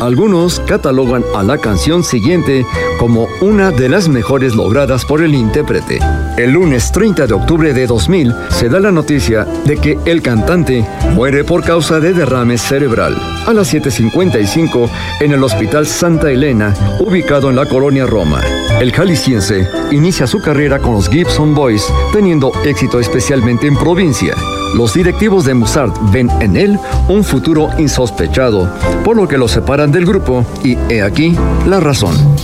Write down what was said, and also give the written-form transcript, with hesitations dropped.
Algunos catalogan a la canción siguiente como una de las mejores logradas por el intérprete. El lunes 30 de octubre de 2000 se da la noticia de que el cantante muere por causa de derrame cerebral a las 7:55 en el Hospital Santa Elena, ubicado en la colonia Roma. El jalisciense inicia su carrera con los Gibson Boys, teniendo éxito especialmente en provincia. Los directivos de Mozart ven en él un futuro insospechado, por lo que lo separan del grupo y he aquí la razón.